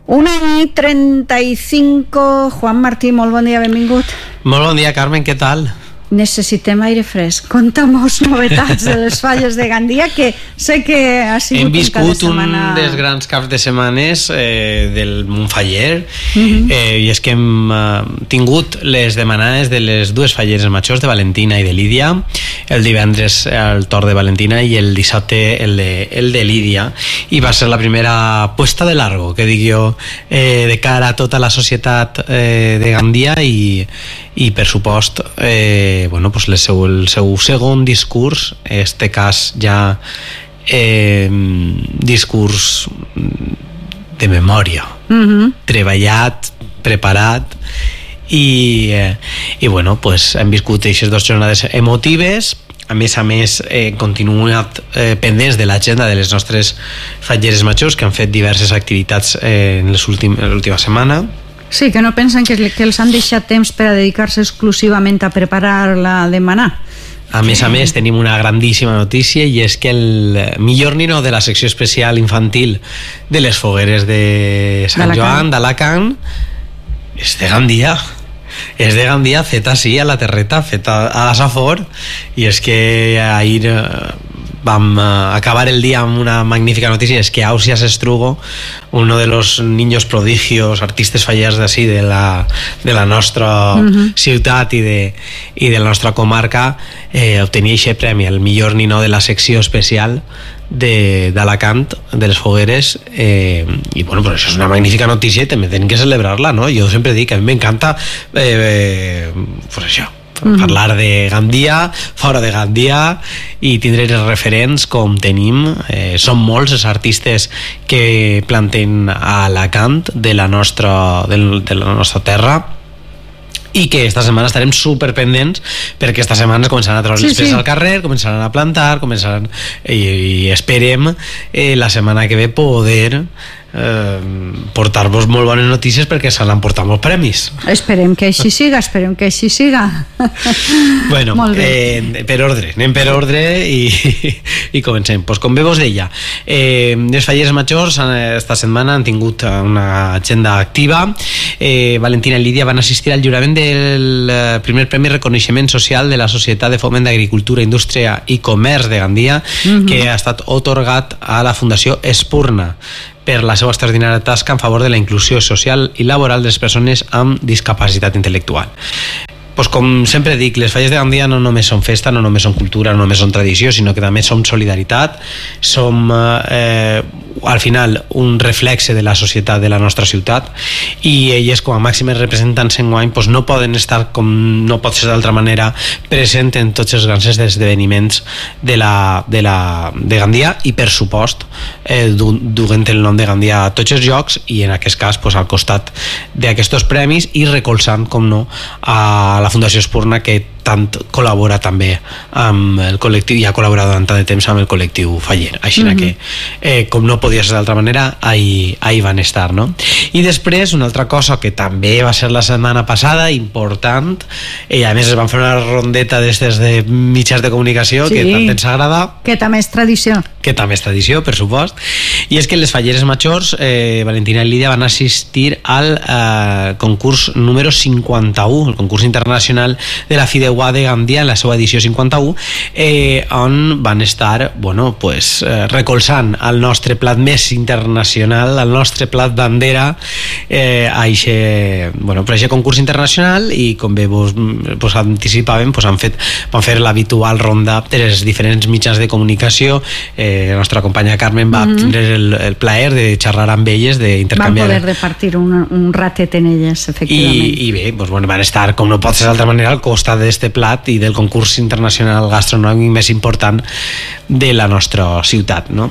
1:35. Juan Martí, molt bon dia, benvingut. Molt bon dia, Carmen, què tal? Necessitem aire fresc. Conta'm-nos novetats de les falles de Gandia, que sé que ha sigut hem viscut un dels grans caps de setmanes del Montfaller, i és que hem tingut les demanades de les dues falleres majors, de Valentina i de Lídia. El divendres el Tor de Valentina i el dissabte el de Lídia, i va ser la primera puesta de largo, que dic jo, de cara a tota la societat de Gandia, i per supost bueno, pues el seu segon discurs, este cas ja discurs de memòria, treballat, preparat, i bueno, pues hem viscut aquestes dues jornades emotives. A més, continuat pendents de l'agenda de les nostres falleres majors, que han fet diverses activitats en l'última setmana. Sí, que no pensen que els han deixat temps per a dedicar-se exclusivament a preparar la de Manà. A més, tenim una grandíssima notícia, i és que el millor nino de la secció especial infantil de les fogueres de Sant Joan, d'Alacant, és de Gandia. És de Gandia, feta així a la terreta, feta a la Safor, i és que ahir vam acabar el día amb una magnífica noticia, es que Ausias Estrugo, uno de los niños prodigios, artistes fallers d'ací de la nostra ciutat i de la nostra comarca, obtenia aquest premi, el millor nino de la secció especial d'Alacant, de les fogueres, i bueno, pues això és una magnífica notícia i també tenim que celebrar-la, no? Jo sempre dic que a mi m'encanta pues això, parlar de Gandia, fora de Gandia, i tindre els referents com tenim. Són molts els artistes que planten a Alacant de la nostra terra, i que esta setmana estarem superpendents, perquè esta setmana es començaran a treure les peces al carrer, començaran a plantar, i esperem la setmana que ve poder portar-vos molt bones notícies, perquè s'han emportat molts premis. Esperem que així siga. Bueno, anem per ordre i comencem. Pues, com bé vos deia, les falleres majors esta setmana han tingut una agenda activa. Valentina i Lídia van assistir al lliurament del primer Premi Reconeixement Social de la Societat de Foment d'Agricultura, Indústria i Comerç de Gandia, que ha estat atorgat a la Fundació Espurna per la seva extraordinària tasca en favor de la inclusió social i laboral de les persones amb discapacitat intel·lectual. Pues com sempre dic, les falles de Gandia no només són festa, no només són cultura, no només són tradició, sinó que també som solidaritat, som al final un reflexe de la societat de la nostra ciutat, i elles com a màximes representants enguany pues no poden estar, com no pot ser d'altra manera, present en tots els grans esdeveniments de Gandia, i per supost duent el nom de Gandia a tots els llocs, i en aquest cas pues, al costat d'aquests premis, i recolzant, com no, a la Fundació Espurna, que tant col·labora també amb el col·lectiu, i ha col·laborat durant tant de temps amb el col·lectiu faller, així que com no podia ser d'altra manera, ahí van estar, no? I després una altra cosa que també va ser la setmana passada, important, i a més es van fer una rondeta d'estes de mitjans de comunicació, que tant ens agrada, que també és tradició, per supost, i és que les falleres majors, Valentina i Lídia, van assistir al concurs número 51, el concurs internacional de la Fideuà de Gandia, en la seva edició 51, on van estar recolzant el nostre plat més internacional, el nostre plat bandera, a aquest concurs internacional, i com bé vos anticipàvem, van fer l'habitual ronda de les diferents mitjans de comunicació. La nostra companya Carmen va tindre el plaer de xerrar amb elles, d'intercanviar. Van poder repartir un ratet en elles, efectivament. I bé, van estar, com no pot ser d'altra manera, al costat d'este plat i del concurs internacional gastronòmic més important de la nostra ciutat, no?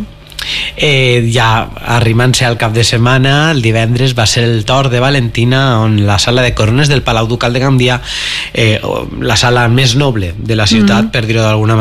Ja arrimant-se al cap de setmana, el divendres va ser el Tor de Valentina, on la sala de corones del Palau Ducal de Gandia, la sala més noble de la ciutat, per dir-ho d'alguna manera,